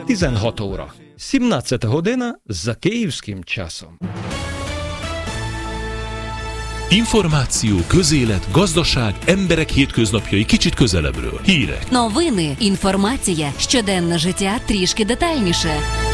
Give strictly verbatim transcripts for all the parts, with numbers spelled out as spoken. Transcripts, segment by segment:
tizenhat óra. сімнадцята година за київським часом. Információ, közélet, gazdaság, emberek hétköznapjai kicsit közelebbről. Hírek. Новини, інформація, щоденне життя трішки детальніше.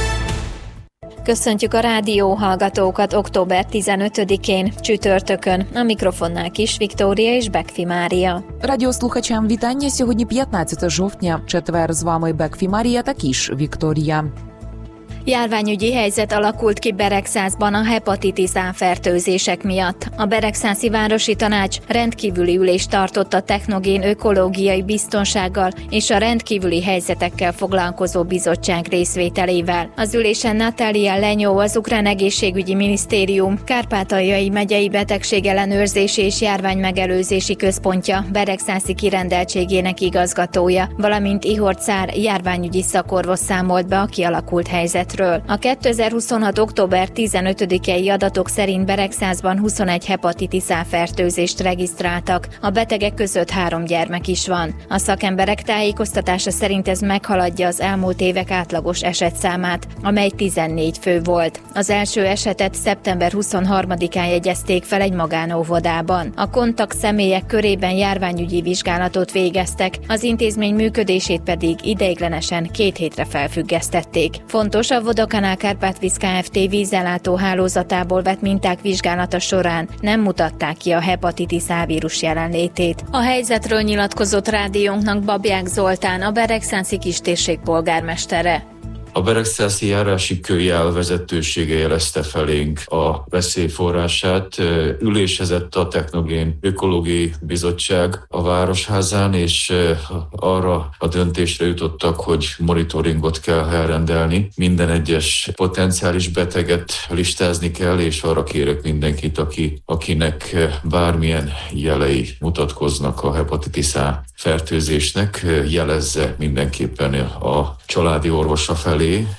Köszöntjük a rádió hallgatókat október tizenötödikén, csütörtökön. A mikrofonnál Kis Viktória és Бекфі Марія. Радіослухачам вітання. Сьогодні п'ятнадцяте жовтня, четвер, з вами Бекфі Марія та Кіш Вікторія. Járványügyi helyzet alakult ki Beregszászban a hepatitis A fertőzések miatt. A Beregszászi Városi Tanács rendkívüli ülést tartott a technogén ökológiai biztonsággal és a rendkívüli helyzetekkel foglalkozó bizottság részvételével. Az ülésen Natália Lenyó, az Ukrán Egészségügyi Minisztérium Kárpátaljai megyei betegségellenőrzési és járványmegelőzési központja Beregszászi kirendeltségének igazgatója, valamint Ihor Cár járványügyi szakorvos számolt be a kialakult helyzetről. A kétezer-huszonhat. október tizenötödikei adatok szerint Beregszászban huszonegy hepatitis A fertőzést regisztráltak, a betegek között három gyermek is van. A szakemberek tájékoztatása szerint ez meghaladja az elmúlt évek átlagos esetszámát, amely tizennégy fő volt. Az első esetet szeptember huszonharmadikán jegyezték fel egy magánóvodában. A kontakt személyek körében járványügyi vizsgálatot végeztek, az intézmény működését pedig ideiglenesen két hétre felfüggesztették. Fontos, a Vodafone Kárpátvíz Kft. Vízellátó hálózatából vett minták vizsgálata során nem mutatták ki a hepatitis A vírus jelenlétét. A helyzetről nyilatkozott rádiónknak Babják Zoltán, a Beregszászi kistérség polgármestere. A Beregszászi járási kölyjel vezetősége jelezte felénk a veszélyforrását. Ülésezett a Technogén Ökológiai Bizottság a Városházán, és arra a döntésre jutottak, hogy monitoringot kell elrendelni. Minden egyes potenciális beteget listázni kell, és arra kérek mindenkit, aki, akinek bármilyen jelei mutatkoznak a hepatitis A fertőzésnek, jelezze mindenképpen a családi orvosa felé,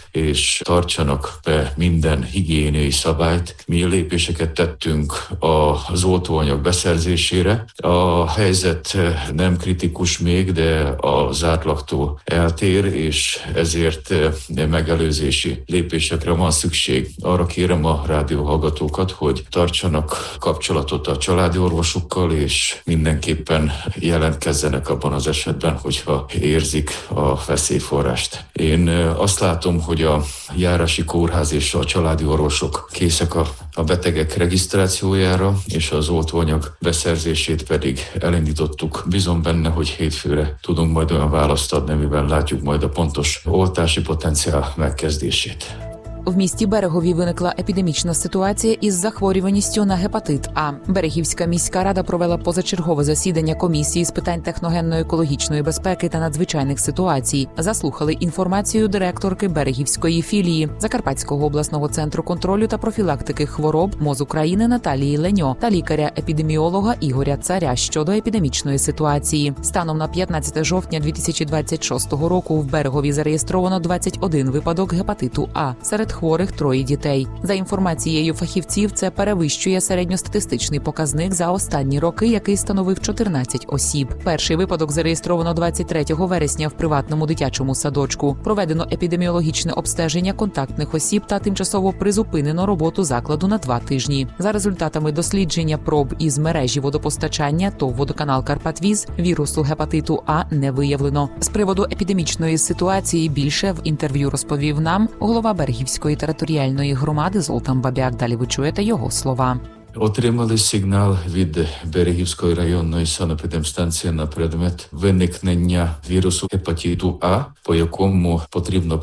és tartsanak be minden higiéniai szabályt. Mi lépéseket tettünk az oltóanyag beszerzésére. A helyzet nem kritikus még, de az átlagtól eltér, és ezért megelőzési lépésekre van szükség. Arra kérem a rádióhallgatókat, hogy tartsanak kapcsolatot a családi orvosukkal, és mindenképpen jelentkezzenek abban az esetben, hogyha érzik a veszélyforrást. Én azt látom, hogy a járási kórház és a családi orvosok készek a, a betegek regisztrációjára, és az oltóanyag beszerzését pedig elindítottuk. Bízom benne, hogy hétfőre tudunk majd olyan választ adni, mivel látjuk majd a pontos oltási potenciál megkezdését. В місті Берегові виникла епідемічна ситуація із захворюваністю на гепатит А. Берегівська міська рада провела позачергове засідання комісії з питань техногенно-екологічної безпеки та надзвичайних ситуацій. Заслухали інформацію директорки Берегівської філії Закарпатського обласного центру контролю та профілактики хвороб МОЗ України Наталії Леньо та лікаря-епідеміолога Ігоря Царя щодо епідемічної ситуації. Станом на п'ятнадцяте жовтня дві тисячі двадцять шостого року в Берегові зареєстровано двадцять один випадок гепатиту А. Серед хворих троє дітей. За інформацією фахівців, це перевищує середньостатистичний показник за останні роки, який становив чотирнадцять осіб. Перший випадок зареєстровано двадцять третього вересня в приватному дитячому садочку. Проведено епідеміологічне обстеження контактних осіб та тимчасово призупинено роботу закладу на два тижні. За результатами дослідження проб із мережі водопостачання ТОВ «Водоканал Карпатвіз» вірусу гепатиту А не виявлено. З приводу епідемічної ситуації більше в інтерв'ю розповів нам голова Берегівської територіальної громади Золтан Бабяк. Далі ви чуєте його слова. Отримали сигнал від Берегівської районної санепідемстанції на предмет виникнення вірусу гепатиту А, по якому потрібно